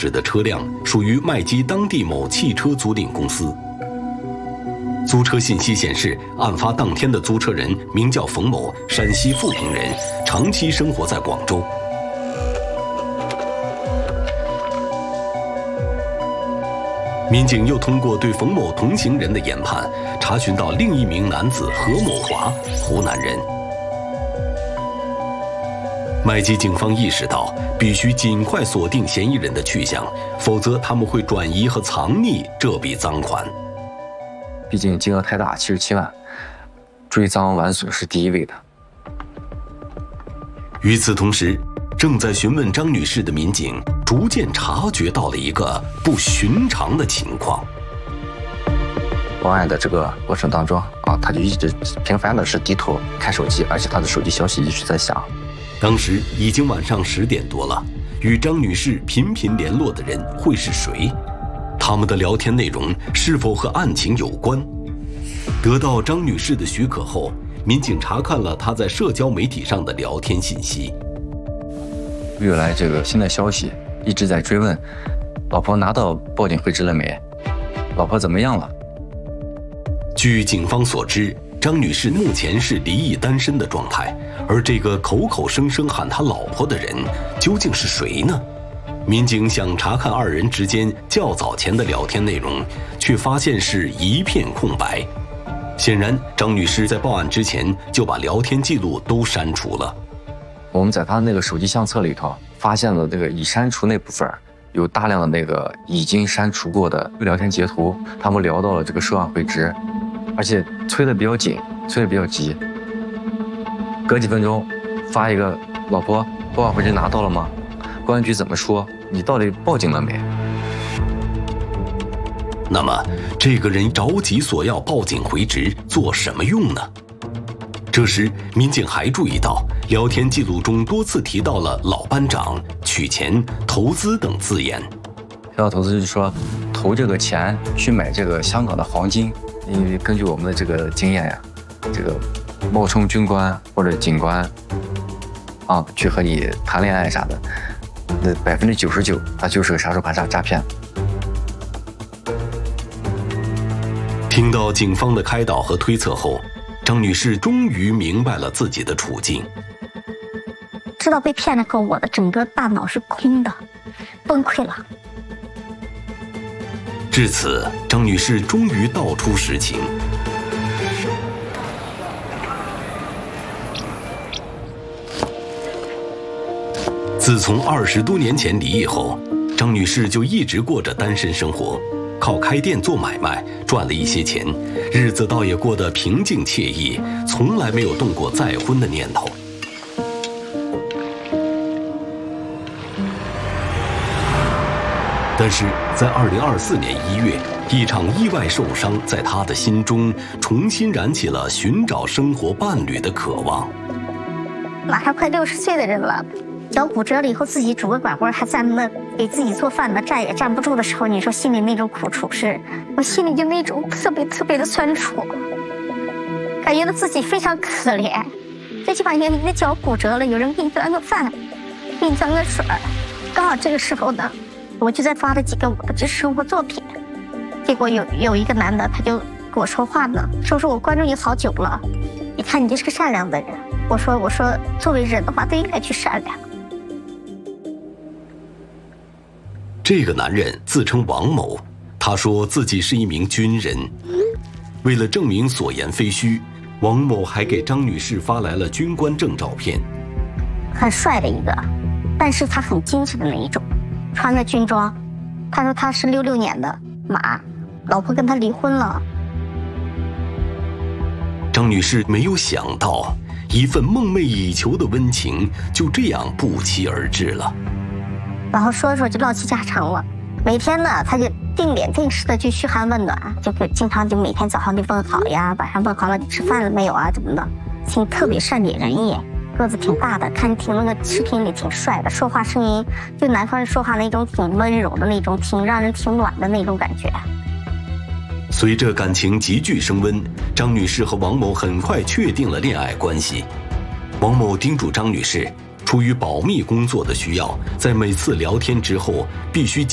驶的车辆属于麦基当地某汽车租赁公司。租车信息显示，案发当天的租车人名叫冯某，山西富平人，长期生活在广州。民警又通过对冯某同行人的研判，查询到另一名男子何某华，湖南人。麦基警方意识到，必须尽快锁定嫌疑人的去向，否则他们会转移和藏匿这笔赃款。 毕竟金额太大，77万，追赃完损是第一位的。 与此同时，正在询问张女士的民警逐渐察觉到了一个不寻常的情况。 报案的这个过程当中他就一直频繁的是低头看手机，而且他的手机消息一直在响。 当时已经晚上10点多了，与张女士频频联络的人会是谁？他们的聊天内容是否和案情有关？得到张女士的许可后，民警查看了她在社交媒体上的聊天信息。 原来这个新的消息一直在追问，老婆拿到报警回执了没？老婆怎么样了？ 据警方所知，张女士目前是离异单身的状态，而这个口口声声喊她老婆的人究竟是谁呢？民警想查看二人之间较早前的聊天内容，却发现是一片空白。显然，张女士在报案之前就把聊天记录都删除了。 我们在她那个手机相册里头发现了这个已删除那部分有大量的那个已经删除过的聊天截图，他们聊到了这个涉案会址，而且催得比较紧，催得比较急。隔几分钟发一个，老婆报案会址拿到了吗？公安局怎么说？你到底报警了没？ 那么这个人着急索要报警回执做什么用呢？这时民警还注意到聊天记录中多次提到了老班长、取钱、投资等字眼。 提到投资就是说投这个钱去买这个香港的黄金，因为根据我们的这个经验呀，这个冒充军官或者警官去和你谈恋爱啥的，那99%他就是个杀手盘诈骗。 听到警方的开导和推测后，张女士终于明白了自己的处境。 知道被骗了后，我的整个大脑是空的，崩溃了。 至此，张女士终于道出实情。自从20多年前离异后，张女士就一直过着单身生活，靠开店做买卖赚了一些钱，日子倒也过得平静惬意，从来没有动过再婚的念头。但是在2024年1月，一场意外受伤在她的心中重新燃起了寻找生活伴侣的渴望。 马上快60岁的人了，脚骨折了以后，自己拄个拐棍还在那给自己做饭呢，站也站不住的时候，你说心里那种苦楚，是我心里就那种特别的酸楚，感觉到自己非常可怜。最起码你的脚骨折了，有人给你端个饭，给你端个水儿。刚好这个时候呢，我就在发了几个我的生活作品，结果有一个男的他就跟我说话呢，说我关注你好久了，你看你这是个善良的人。我说作为人的话都应该去善良。 这个男人自称王某，他说自己是一名军人。为了证明所言非虚，王某还给张女士发来了军官证照片。 很帅的一个，但是他很精神的那一种，穿个军装。他说他是66年的马，老婆跟他离婚了。 张女士没有想到，一份梦寐以求的温情就这样不期而至了。 然后说就唠起家常了，每天呢他就定点定时的去嘘寒问暖，就经常就每天早上就问好呀，晚上问好了你吃饭了没有啊，怎么的，挺特别善解人意，个子挺大的，看挺那个视频里挺帅的，说话声音就南方人说话那种挺温柔的那种，挺让人挺暖的那种感觉。 随着感情急剧升温，张女士和王某很快确定了恋爱关系。王某叮嘱张女士，出于保密工作的需要，在每次聊天之后必须